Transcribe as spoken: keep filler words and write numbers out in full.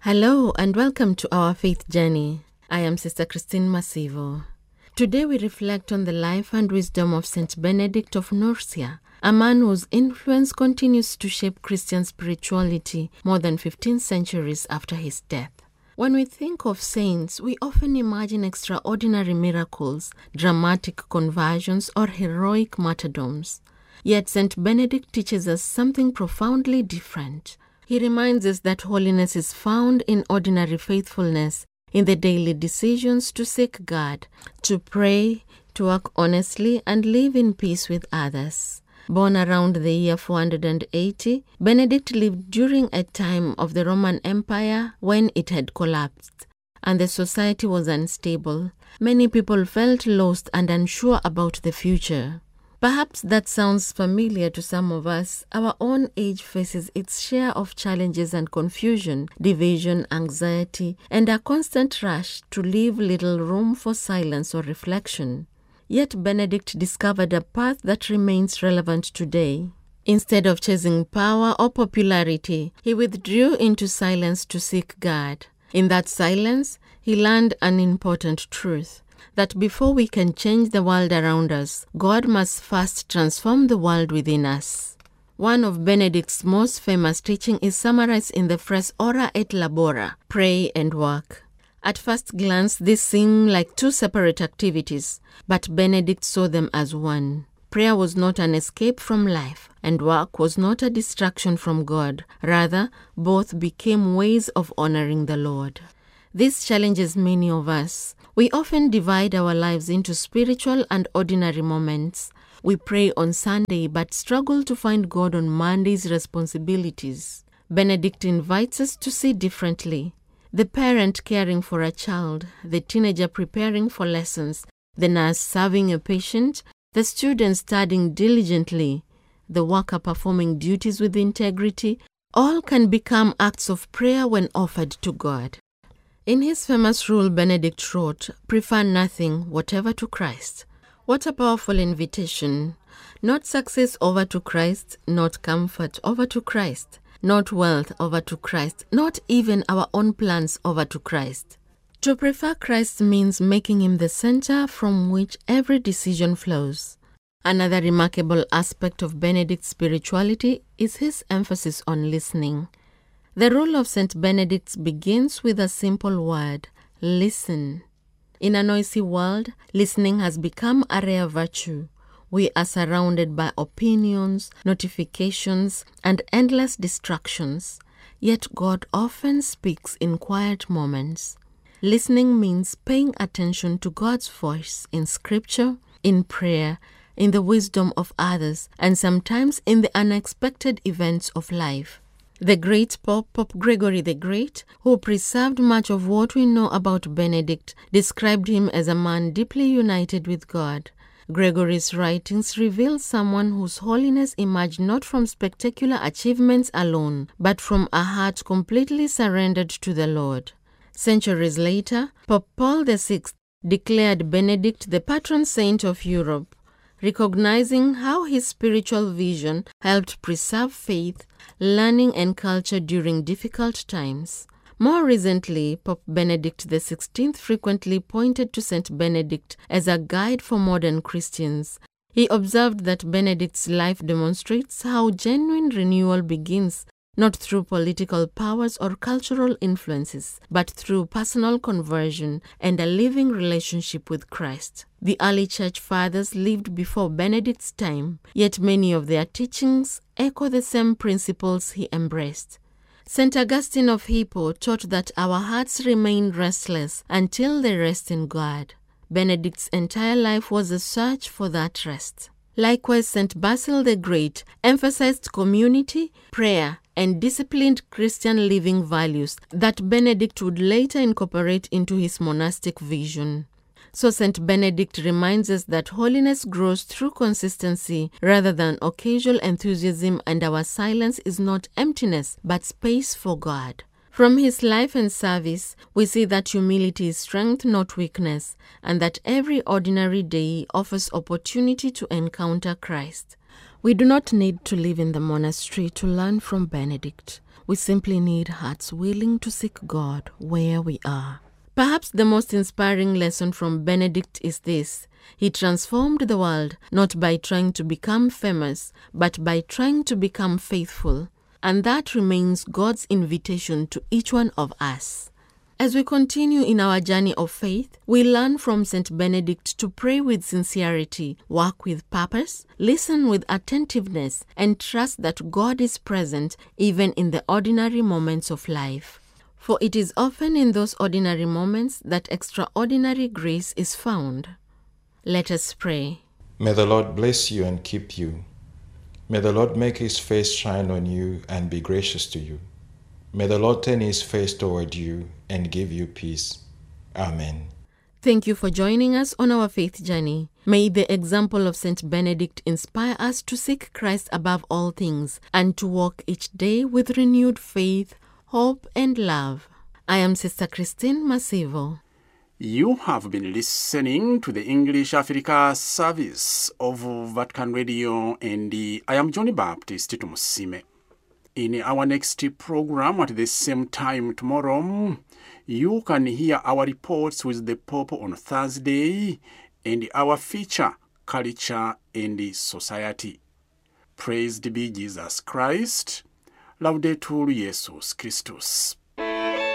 Hello and welcome to our faith journey. I am Sister Christine Masivo. Today we reflect on the life and wisdom of Saint Benedict of Nursia, a man whose influence continues to shape Christian spirituality more than fifteen centuries after his death. When we think of saints, we often imagine extraordinary miracles, dramatic conversions, or heroic martyrdoms. Yet Saint Benedict teaches us something profoundly different. He reminds us that holiness is found in ordinary faithfulness, in the daily decisions to seek God, to pray, to work honestly, and live in peace with others. Born around the year four hundred eighty, Benedict lived during a time of the Roman Empire when it had collapsed, and the society was unstable. Many people felt lost and unsure about the future. Perhaps that sounds familiar to some of us. Our own age faces its share of challenges and confusion, division, anxiety, and a constant rush to leave little room for silence or reflection. Yet Benedict discovered a path that remains relevant today. Instead of chasing power or popularity, he withdrew into silence to seek God. In that silence, he learned an important truth: that before we can change the world around us, God must first transform the world within us. One of Benedict's most famous teaching is summarized in the phrase Ora et labora, pray and work. At first glance, these seem like two separate activities, but Benedict saw them as one. Prayer was not an escape from life, and work was not a distraction from God. Rather, both became ways of honoring the Lord. This challenges many of us. We often divide our lives into spiritual and ordinary moments. We pray on Sunday but struggle to find God on Monday's responsibilities. Benedict invites us to see differently. The parent caring for a child, the teenager preparing for lessons, the nurse serving a patient, the student studying diligently, the worker performing duties with integrity, all can become acts of prayer when offered to God. In his famous rule, Benedict wrote, "Prefer nothing whatever to Christ." What a powerful invitation. Not success over to Christ, not comfort over to Christ, not wealth over to Christ, not even our own plans over to Christ. To prefer Christ means making him the center from which every decision flows. Another remarkable aspect of Benedict's spirituality is his emphasis on listening. The rule of Saint Benedict begins with a simple word: listen. In a noisy world, listening has become a rare virtue. We are surrounded by opinions, notifications, and endless distractions. Yet God often speaks in quiet moments. Listening means paying attention to God's voice in scripture, in prayer, in the wisdom of others, and sometimes in the unexpected events of life. The great Pope, Pope Gregory the Great, who preserved much of what we know about Benedict, described him as a man deeply united with God. Gregory's writings reveal someone whose holiness emerged not from spectacular achievements alone, but from a heart completely surrendered to the Lord. Centuries later, Pope Paul the Sixth declared Benedict the patron saint of Europe, recognizing how his spiritual vision helped preserve faith, learning, and culture during difficult times. More recently, Pope Benedict the Sixteenth frequently pointed to Saint Benedict as a guide for modern Christians. He observed that Benedict's life demonstrates how genuine renewal begins, not through political powers or cultural influences, but through personal conversion and a living relationship with Christ. The early church fathers lived before Benedict's time, yet many of their teachings echo the same principles he embraced. Saint Augustine of Hippo taught that our hearts remain restless until they rest in God. Benedict's entire life was a search for that rest. Likewise, Saint Basil the Great emphasized community, prayer, and disciplined Christian living values that Benedict would later incorporate into his monastic vision. So Saint Benedict reminds us that holiness grows through consistency rather than occasional enthusiasm, and our silence is not emptiness, but space for God. From his life and service, we see that humility is strength, not weakness, and that every ordinary day offers opportunity to encounter Christ. We do not need to live in the monastery to learn from Benedict. We simply need hearts willing to seek God where we are. Perhaps the most inspiring lesson from Benedict is this: he transformed the world not by trying to become famous, but by trying to become faithful. And that remains God's invitation to each one of us. As we continue in our journey of faith, we learn from Saint Benedict to pray with sincerity, work with purpose, listen with attentiveness, and trust that God is present even in the ordinary moments of life. For it is often in those ordinary moments that extraordinary grace is found. Let us pray. May the Lord bless you and keep you. May the Lord make his face shine on you and be gracious to you. May the Lord turn his face toward you and give you peace. Amen. Thank you for joining us on our faith journey. May the example of Saint Benedict inspire us to seek Christ above all things and to walk each day with renewed faith, hope, and love. I am Sister Christine Masivo. You have been listening to the English Africa service of Vatican Radio, and I am Johnny Baptist Tumusime. In our next program at the same time tomorrow, you can hear our reports with the Pope on Thursday and our feature, Culture and Society. Praised be Jesus Christ. Laudetur Jesus Christus.